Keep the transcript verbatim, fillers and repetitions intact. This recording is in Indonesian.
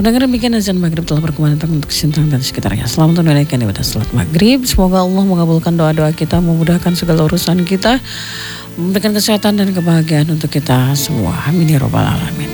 Pendengar demikian azan maghrib telah berkumandang untuk Sintang dan sekitarnya. Selamat menunaikan ibadah salat maghrib. Semoga Allah mengabulkan doa-doa kita, memudahkan segala urusan kita, memberikan kesehatan dan kebahagiaan untuk kita semua. Amin ya robbal alamin.